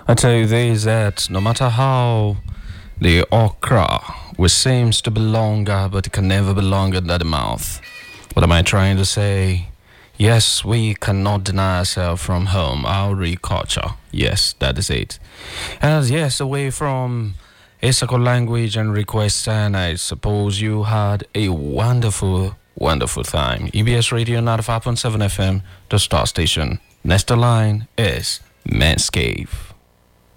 I tell you this, that no matter how the okra, which seems to be longer, but it can never be longer than the mouth. What am I trying to say? Yes, we cannot deny ourselves from home, our real culture. Yes, that is it. And yes, away from Isako language and requests, and I suppose you had a wonderful, wonderful time. EBS Radio 95.7 FM, the star station. Next line is Men's Cave.